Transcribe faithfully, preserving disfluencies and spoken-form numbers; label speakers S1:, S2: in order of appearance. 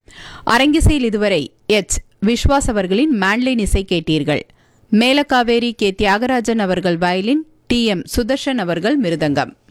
S1: அரங்கிசையில் இதுவரை எச் விஸ்வாஸ் அவர்களின் மேண்ட்லைன் இசை கேட்டீர்கள். மேலக்காவேரி கே தியாகராஜன் அவர்கள் வயலின், டி எம் சுதர்ஷன் அவர்கள் மிருதங்கம்.